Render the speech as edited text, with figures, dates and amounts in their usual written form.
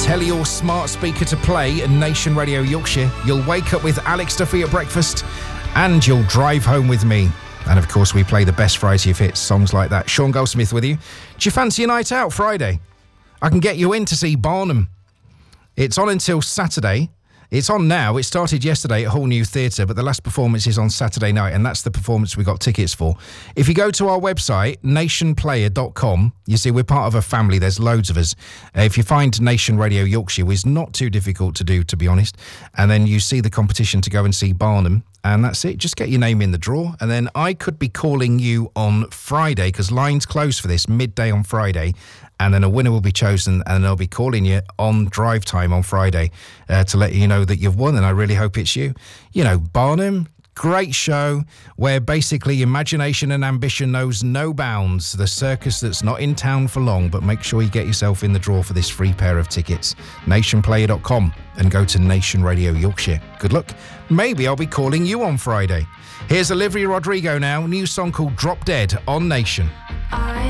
tell your smart speaker to play Nation Radio Yorkshire. You'll wake up with Alex Duffy at breakfast and you'll drive home with me. And of course, we play the best variety of hits, songs like that. Sean Goldsmith with you. Do you fancy a night out Friday? I can get you in to see Barnum. It's on until Saturday. It's on now. It started yesterday at Hall New Theatre, but the last performance is on Saturday night, and that's the performance we got tickets for. If you go to our website, nationplayer.com, you see we're part of a family. There's loads of us. If you find Nation Radio Yorkshire, it's not too difficult to do, to be honest. And then you see the competition to go and see Barnum, and that's it. Just get your name in the draw, and then I could be calling you on Friday, because lines close for this, midday on Friday, and then a winner will be chosen, and I'll be calling you on drive time on Friday to let you know that you've won, and I really hope it's you. You know, Barnum, great show where basically imagination and ambition knows no bounds. The circus that's not in town for long, but make sure you get yourself in the draw for this free pair of tickets. Nationplayer.com and go to Nation Radio Yorkshire. Good luck. Maybe I'll be calling you on Friday. Here's Olivia Rodrigo now, new song called Drop Dead on Nation.